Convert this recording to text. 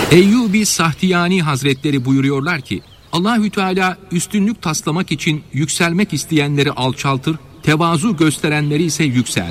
Eyyubi Sahtiyani Hazretleri buyuruyorlar ki Allahü Teala üstünlük taslamak için yükselmek isteyenleri alçaltır, tevazu gösterenleri ise yükseltir.